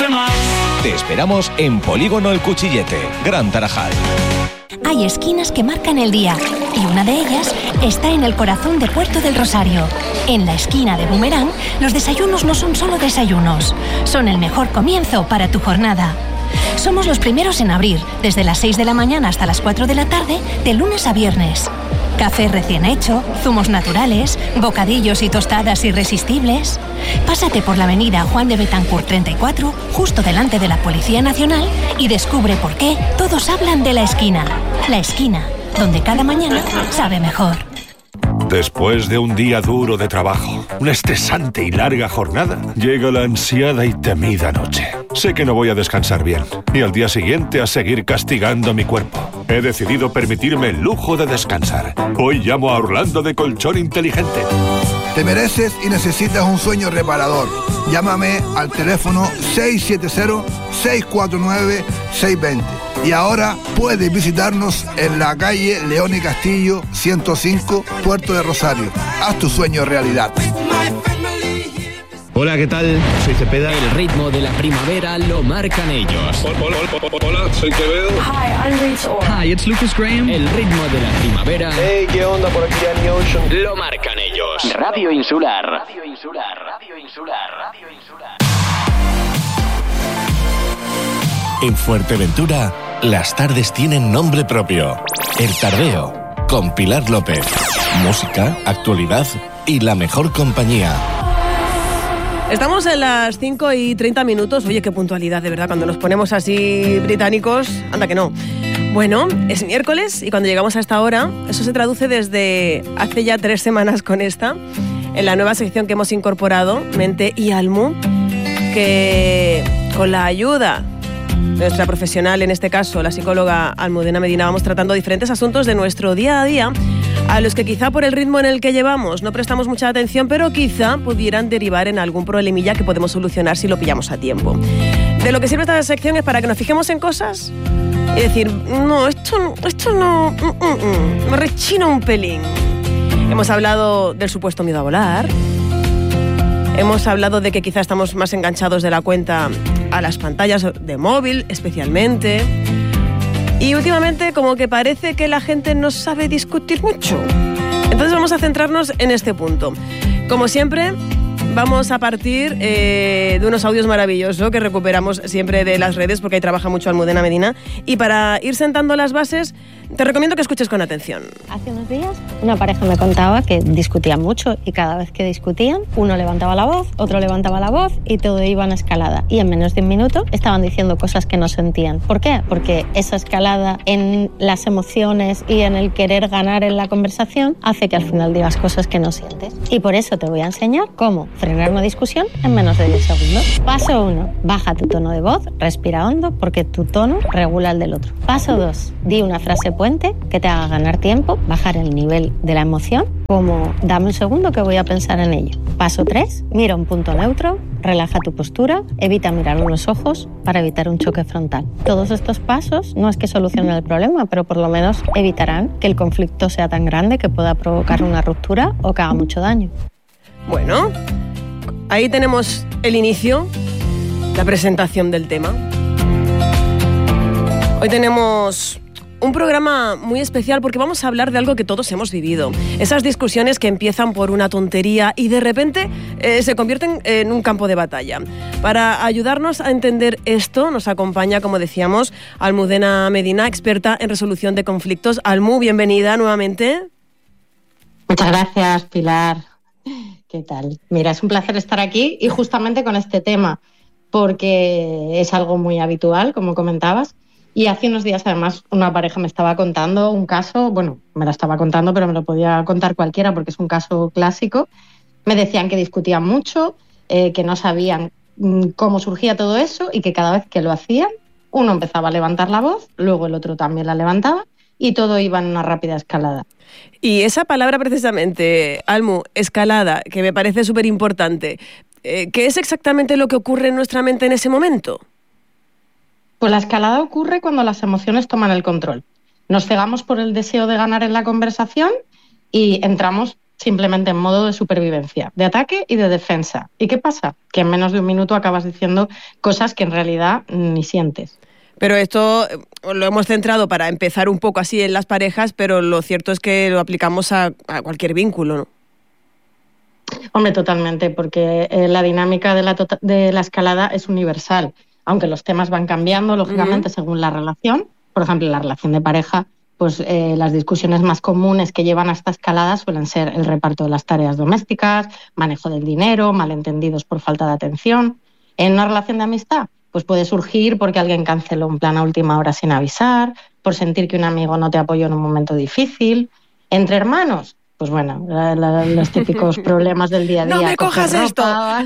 Te esperamos en Polígono El Cuchillete, Gran Tarajal. Hay esquinas que marcan el día y una de ellas está en el corazón de Puerto del Rosario. En la esquina de Boomerang, los desayunos no son solo desayunos, son el mejor comienzo para tu jornada. Somos los primeros en abrir, desde las 6 de la mañana hasta las 4 de la tarde, de lunes a viernes. Café recién hecho, zumos naturales, bocadillos y tostadas irresistibles. Pásate por la avenida Juan de Betancourt 34, justo delante de la Policía Nacional, y descubre por qué todos hablan de la esquina. La esquina, donde cada mañana sabe mejor. Después de un día duro de trabajo, una estresante y larga jornada, llega la ansiada y temida noche. Sé que no voy a descansar bien, y al día siguiente a seguir castigando mi cuerpo. He decidido permitirme el lujo de descansar. Hoy llamo a Orlando de Colchón Inteligente. Te mereces y necesitas un sueño reparador. Llámame al teléfono 670-649-620. Y ahora puedes visitarnos en la calle León y Castillo 105, Puerto de Rosario. Haz tu sueño realidad. Hola, ¿qué tal? Soy Cepeda. El ritmo de la primavera lo marcan ellos. Hola, soy Quevedo. Hi, I'm Rachel. Hi, it's Lucas Graham. El ritmo de la primavera. Hey, ¿qué onda? Por aquí Danny Ocean. Lo marcan ellos. Radio Insular. Radio Insular. Radio Insular. Radio Insular. En Fuerteventura, las tardes tienen nombre propio. El Tardeo, con Pilar López. Música, actualidad y la mejor compañía. Estamos en las 5:30. Oye, qué puntualidad, de verdad, cuando nos ponemos así británicos, anda que no. Bueno, es miércoles y cuando llegamos a esta hora, eso se traduce desde hace ya 3 semanas con esta, en la nueva sección que hemos incorporado, Mente y Almu, que con la ayuda de nuestra profesional, en este caso la psicóloga Almudena Medina, vamos tratando diferentes asuntos de nuestro día a día, a los que quizá por el ritmo en el que llevamos no prestamos mucha atención, pero quizá pudieran derivar en algún problemilla que podemos solucionar si lo pillamos a tiempo. De lo que sirve esta sección es para que nos fijemos en cosas y decir, no, esto no, me rechina un pelín. Hemos hablado del supuesto miedo a volar. Hemos hablado de que quizá estamos más enganchados de la cuenta a las pantallas de móvil, especialmente. Y últimamente como que parece que la gente no sabe discutir mucho. Entonces vamos a centrarnos en este punto. Como siempre, vamos a partir de unos audios maravillosos que recuperamos siempre de las redes, porque ahí trabaja mucho Almudena Medina. Y para ir sentando las bases, te recomiendo que escuches con atención. Hace unos días una pareja me contaba que discutían mucho y cada vez que discutían, uno levantaba la voz, otro levantaba la voz y todo iba en escalada. Y en menos de un minuto estaban diciendo cosas que no sentían. ¿Por qué? Porque esa escalada en las emociones y en el querer ganar en la conversación hace que al final digas cosas que no sientes. Y por eso te voy a enseñar cómo frenar una discusión en menos de 10 segundos. Paso 1. Baja tu tono de voz, respira hondo porque tu tono regula el del otro. Paso 2. Di una frase puente que te haga ganar tiempo, bajar el nivel de la emoción, como dame un segundo que voy a pensar en ello. Paso 3. Mira un punto neutro, relaja tu postura, evita mirar unos ojos para evitar un choque frontal. Todos estos pasos no es que solucionen el problema, pero por lo menos evitarán que el conflicto sea tan grande que pueda provocar una ruptura o que haga mucho daño. Bueno, ahí tenemos el inicio, la presentación del tema. Hoy tenemos un programa muy especial porque vamos a hablar de algo que todos hemos vivido. Esas discusiones que empiezan por una tontería y de repente se convierten en un campo de batalla. Para ayudarnos a entender esto nos acompaña, como decíamos, Almudena Medina, experta en resolución de conflictos. Almu, bienvenida nuevamente. Muchas gracias, Pilar. ¿Qué tal? Mira, es un placer estar aquí y justamente con este tema, porque es algo muy habitual, como comentabas. Y hace unos días, además, una pareja me estaba contando un caso, bueno, me la estaba contando, pero me lo podía contar cualquiera porque es un caso clásico. Me decían que discutían mucho, que no sabían cómo surgía todo eso y que cada vez que lo hacían, uno empezaba a levantar la voz, luego el otro también la levantaba y todo iba en una rápida escalada. Y esa palabra precisamente, Almu, escalada, que me parece súper importante, ¿qué es exactamente lo que ocurre en nuestra mente en ese momento? Pues la escalada ocurre cuando las emociones toman el control. Nos cegamos por el deseo de ganar en la conversación y entramos simplemente en modo de supervivencia, de ataque y de defensa. ¿Y qué pasa? Que en menos de un minuto acabas diciendo cosas que en realidad ni sientes. Pero esto lo hemos centrado para empezar un poco así en las parejas, pero lo cierto es que lo aplicamos a cualquier vínculo, ¿no? Hombre, totalmente, porque la dinámica de la escalada es universal, aunque los temas van cambiando, lógicamente, según la relación. Por ejemplo, en la relación de pareja, pues las discusiones más comunes que llevan a esta escalada suelen ser el reparto de las tareas domésticas, manejo del dinero, malentendidos por falta de atención. En una relación de amistad, pues puede surgir porque alguien canceló un plan a última hora sin avisar, por sentir que un amigo no te apoyó en un momento difícil. Entre hermanos, pues bueno, los típicos problemas del día a día. ¡No me cojas ropa,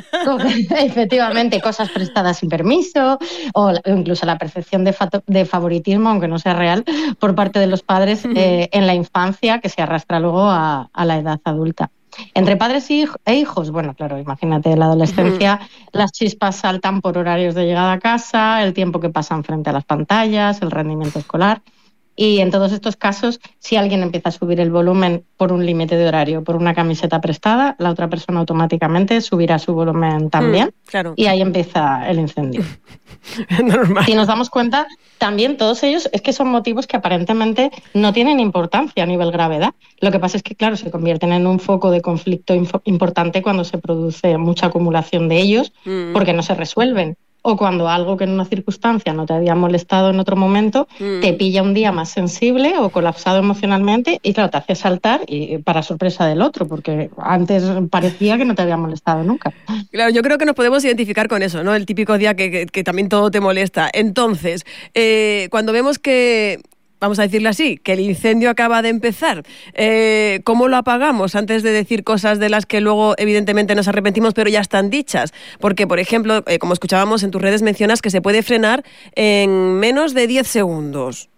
efectivamente, cosas prestadas sin permiso, o incluso la percepción de favoritismo, aunque no sea real, por parte de los padres en la infancia, que se arrastra luego a la edad adulta. Entre padres e hijos, bueno, claro, imagínate, en la adolescencia las chispas saltan por horarios de llegada a casa, el tiempo que pasan frente a las pantallas, el rendimiento escolar. Y en todos estos casos, si alguien empieza a subir el volumen por un límite de horario, por una camiseta prestada, la otra persona automáticamente subirá su volumen también. Claro. Y ahí empieza el incendio. Normal. Si nos damos cuenta, también todos ellos es que son motivos que aparentemente no tienen importancia a nivel gravedad. Lo que pasa es que, claro, se convierten en un foco de conflicto importante cuando se produce mucha acumulación de ellos, porque no se resuelven. O cuando algo que en una circunstancia no te había molestado en otro momento, te pilla un día más sensible o colapsado emocionalmente y claro, te hace saltar y para sorpresa del otro, porque antes parecía que no te había molestado nunca. Claro, yo creo que nos podemos identificar con eso, ¿no? El típico día que también todo te molesta. Entonces, cuando vemos que, vamos a decirlo así, que el incendio acaba de empezar, ¿cómo lo apagamos antes de decir cosas de las que luego evidentemente nos arrepentimos, pero ya están dichas? Porque, por ejemplo, como escuchábamos en tus redes, mencionas que se puede frenar en menos de 10 segundos.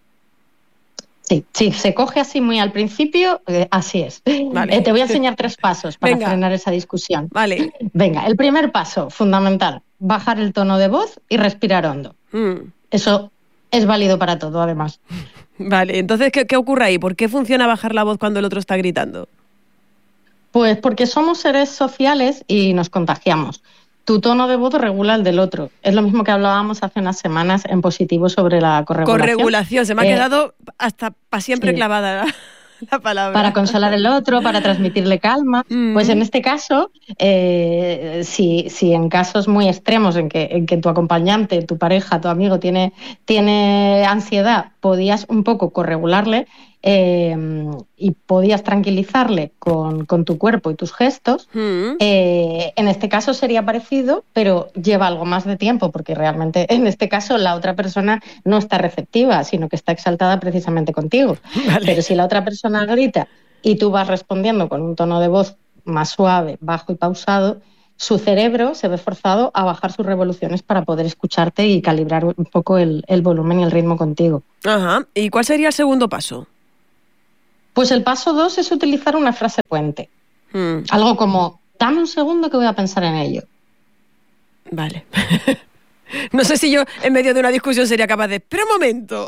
Sí, se coge así muy al principio, así es. Vale. Te voy a enseñar 3 pasos para frenar esa discusión. Vale. Venga, el primer paso, fundamental, bajar el tono de voz y respirar hondo. Eso es válido para todo, además. Vale, entonces, ¿qué ocurre ahí? ¿Por qué funciona bajar la voz cuando el otro está gritando? Pues porque somos seres sociales y nos contagiamos. Tu tono de voz regula el del otro. Es lo mismo que hablábamos hace unas semanas en positivo sobre la corregulación. Corregulación, se me ha quedado hasta para siempre clavada la palabra. Para consolar al otro, para transmitirle calma. Pues en este caso, si en casos muy extremos en que tu acompañante, tu pareja, tu amigo tiene ansiedad, podías un poco corregularle y podías tranquilizarle con tu cuerpo y tus gestos. En este caso sería parecido, pero lleva algo más de tiempo, porque realmente en este caso la otra persona no está receptiva, sino que está exaltada precisamente contigo. Vale. Pero si la otra persona grita y tú vas respondiendo con un tono de voz más suave, bajo y pausado, su cerebro se ve forzado a bajar sus revoluciones para poder escucharte y calibrar un poco el volumen y el ritmo contigo. Ajá. ¿Y cuál sería el segundo paso? Pues el paso 2 es utilizar una frase puente. Algo como, dame un segundo que voy a pensar en ello. Vale. No sé si yo en medio de una discusión sería capaz de, pero un momento.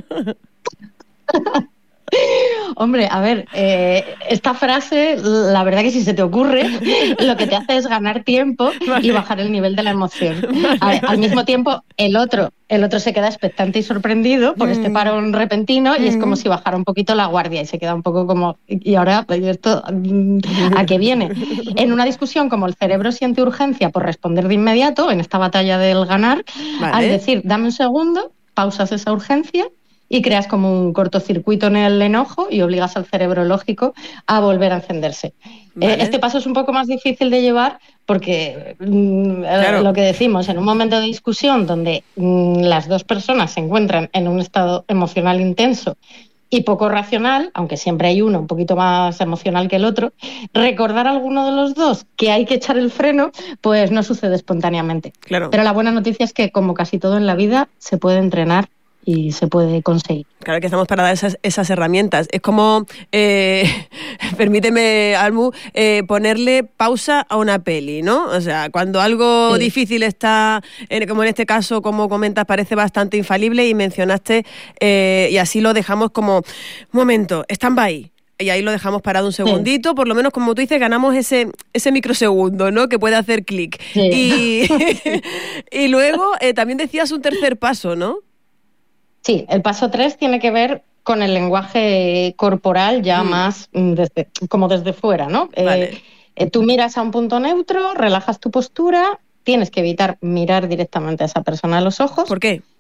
Hombre, a ver, esta frase, la verdad que si se te ocurre, lo que te hace es ganar tiempo y bajar el nivel de la emoción. Al mismo tiempo, el otro se queda expectante y sorprendido por este parón repentino y es como si bajara un poquito la guardia y se queda un poco como, ¿y ahora esto a qué viene? En una discusión, como el cerebro siente urgencia por responder de inmediato, en esta batalla del ganar, al decir, dame un segundo, pausas esa urgencia y creas como un cortocircuito en el enojo y obligas al cerebro lógico a volver a encenderse. Vale. Este paso es un poco más difícil de llevar porque lo que decimos, en un momento de discusión donde las dos personas se encuentran en un estado emocional intenso y poco racional, aunque siempre hay uno un poquito más emocional que el otro, recordar a alguno de los dos que hay que echar el freno, pues no sucede espontáneamente. Claro. Pero la buena noticia es que, como casi todo en la vida, se puede entrenar y se puede conseguir. Claro que estamos para dar esas herramientas. Es como, permíteme, Almu, ponerle pausa a una peli, ¿no? O sea, cuando algo difícil está, como en este caso, como comentas, parece bastante infalible y mencionaste, y así lo dejamos como, un momento, stand-by. y ahí lo dejamos parado un segundito, por lo menos, como tú dices, ganamos ese microsegundo, ¿no? Que puede hacer clic. Sí. Y luego también decías un tercer paso, ¿no? Sí, el paso 3 tiene que ver con el lenguaje corporal ya más desde fuera, ¿no? Vale. Tú miras a un punto neutro, relajas tu postura, tienes que evitar mirar directamente a esa persona a los ojos. ¿Por qué?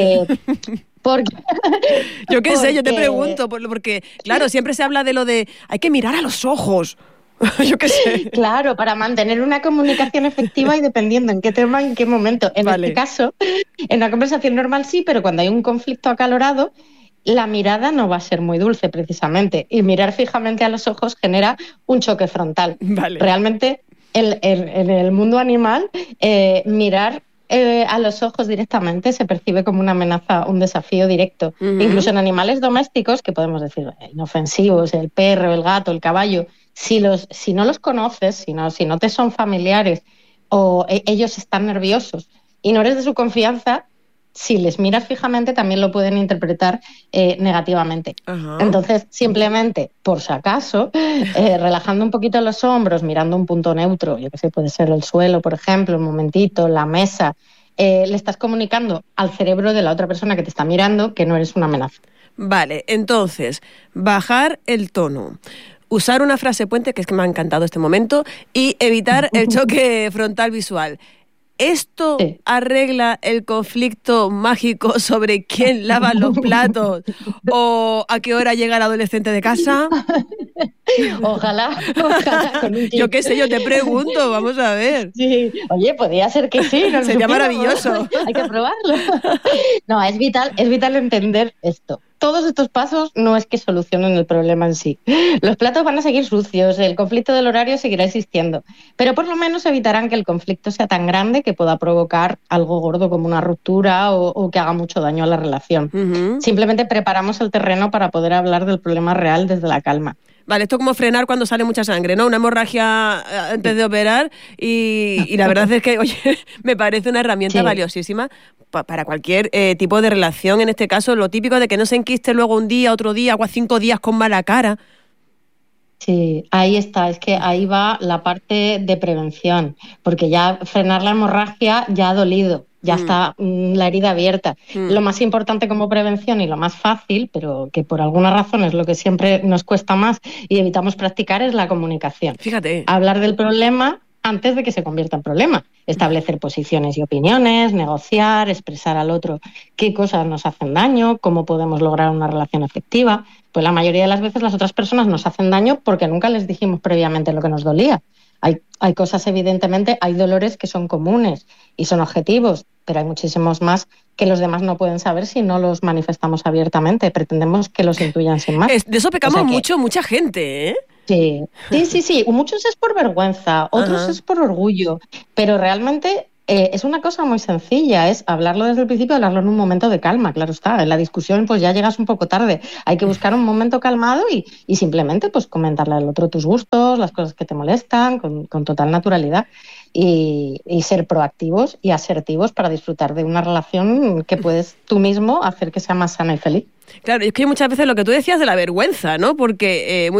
Porque yo qué sé, yo te pregunto, porque claro, siempre se habla de lo de hay que mirar a los ojos. Yo qué sé. Claro, para mantener una comunicación efectiva y dependiendo en qué tema, en qué momento. En este caso, en una conversación normal sí, pero cuando hay un conflicto acalorado, la mirada no va a ser muy dulce precisamente. Y mirar fijamente a los ojos genera un choque frontal. Vale. Realmente, en el mundo animal, mirar a los ojos directamente se percibe como una amenaza, un desafío directo. Incluso en animales domésticos, que podemos decir inofensivos, el perro, el gato, el caballo, si no los conoces, si no te son familiares o ellos están nerviosos y no eres de su confianza, si les miras fijamente también lo pueden interpretar negativamente. Ajá. Entonces, simplemente, por si acaso, relajando un poquito los hombros, mirando un punto neutro, yo que sé, puede ser el suelo, por ejemplo, un momentito, la mesa, le estás comunicando al cerebro de la otra persona que te está mirando que no eres una amenaza. Vale, entonces, bajar el tono, usar una frase puente, que es que me ha encantado este momento, y evitar el choque frontal visual. ¿Esto arregla el conflicto mágico sobre quién lava los platos o a qué hora llega el adolescente de casa? Ojalá con un yo qué sé, yo te pregunto, vamos a ver. Sí. Oye, podría ser que sí. No sería maravilloso. Hay que probarlo. No, es vital entender esto. Todos estos pasos no es que solucionen el problema en sí. Los platos van a seguir sucios, el conflicto del horario seguirá existiendo, pero por lo menos evitarán que el conflicto sea tan grande que pueda provocar algo gordo como una ruptura o que haga mucho daño a la relación. Simplemente preparamos el terreno para poder hablar del problema real desde la calma. Vale, esto es como frenar cuando sale mucha sangre, ¿no? Una hemorragia antes de operar y la verdad es que, oye, me parece una herramienta valiosísima para cualquier tipo de relación. En este caso, lo típico de que no se enquiste luego un día, otro día, o 5 días con mala cara. Sí, ahí está, es que ahí va la parte de prevención, porque ya frenar la hemorragia ya ha dolido. Ya está la herida abierta. Lo más importante como prevención y lo más fácil, pero que por alguna razón es lo que siempre nos cuesta más y evitamos practicar, es la comunicación. Fíjate. Hablar del problema antes de que se convierta en problema. Establecer posiciones y opiniones, negociar, expresar al otro qué cosas nos hacen daño, cómo podemos lograr una relación efectiva. Pues la mayoría de las veces las otras personas nos hacen daño porque nunca les dijimos previamente lo que nos dolía. Hay cosas, evidentemente, hay dolores que son comunes y son objetivos, pero hay muchísimos más que los demás no pueden saber si no los manifestamos abiertamente. Pretendemos que los intuyan sin más. De eso pecamos mucha gente, ¿eh? Sí. Muchos es por vergüenza, otros es por orgullo, pero realmente es una cosa muy sencilla, es hablarlo desde el principio, hablarlo en un momento de calma, claro está. En la discusión pues ya llegas un poco tarde, hay que buscar un momento calmado y simplemente pues comentarle al otro tus gustos, las cosas que te molestan, con total naturalidad y ser proactivos y asertivos para disfrutar de una relación que puedes tú mismo hacer que sea más sana y feliz. Claro, es que muchas veces lo que tú decías de la vergüenza, ¿no? Porque